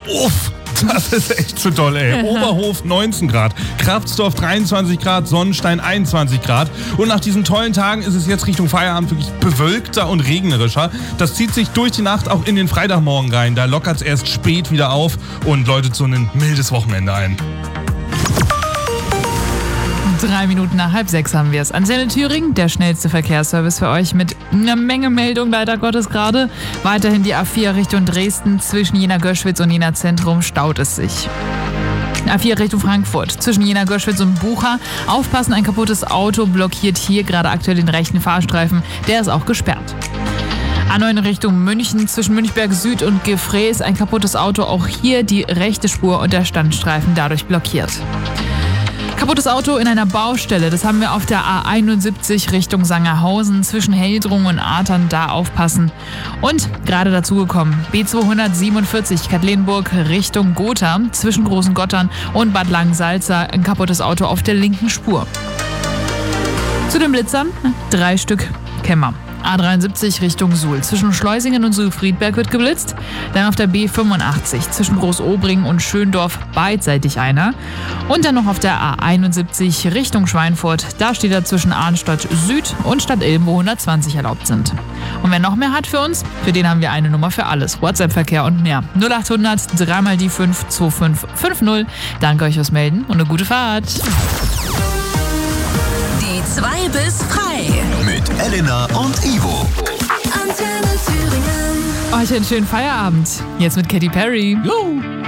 Uff, das ist echt zu doll, ey. Oberhof 19 Grad, Kraftsdorf 23 Grad, Sonnenstein 21 Grad. Und nach diesen tollen Tagen ist es jetzt Richtung Feierabend wirklich bewölkter und regnerischer. Das zieht sich durch die Nacht auch in den Freitagmorgen rein. Da lockert es erst spät wieder auf und läutet so ein mildes Wochenende ein. 3 Minuten nach 5:30 haben wir es. Antenne Thüringen, der schnellste Verkehrsservice für euch mit einer Menge Meldung, leider Gottes gerade. Weiterhin die A4 Richtung Dresden, zwischen Jena-Göschwitz und Jena-Zentrum staut es sich. A4 Richtung Frankfurt, zwischen Jena-Göschwitz und Bucha. Aufpassen, ein kaputtes Auto blockiert hier gerade aktuell den rechten Fahrstreifen. Der ist auch gesperrt. A9 Richtung München, zwischen Münchberg Süd und Gefrees. Ein kaputtes Auto, auch hier die rechte Spur und der Standstreifen dadurch blockiert. Kaputtes Auto in einer Baustelle, das haben wir auf der A71 Richtung Sangerhausen, zwischen Heldrung und Artern, da aufpassen. Und gerade dazugekommen, B247 Katlenburg Richtung Gotha, zwischen Großen Gottern und Bad Langensalza, ein kaputtes Auto auf der linken Spur. Zu den Blitzern, 3 Stück, Kemmer. A73 Richtung Suhl. Zwischen Schleusingen und Suhl-Friedberg wird geblitzt. Dann auf der B85 zwischen Großobringen und Schöndorf beidseitig einer. Und dann noch auf der A71 Richtung Schweinfurt. Da steht er zwischen Arnstadt Süd und Stadt Ilm, wo 120 erlaubt sind. Und wer noch mehr hat für uns, für den haben wir eine Nummer für alles. WhatsApp-Verkehr und mehr. 0800 3 mal die 5 2550. Danke euch fürs Melden und eine gute Fahrt. Die 2 bis frei. Mit Elena und Ivo. Antenne Thüringen. Euch einen schönen Feierabend. Jetzt mit Katy Perry. Jo.